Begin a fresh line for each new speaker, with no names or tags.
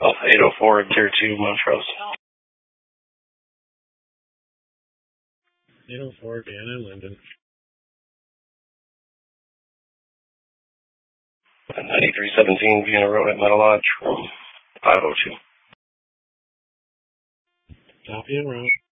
Oh, 804 Tier 2 Montrose.
804 Vienna and Linden.
9317 Vienna Road at Meadow Lodge from 502.
Copy en route.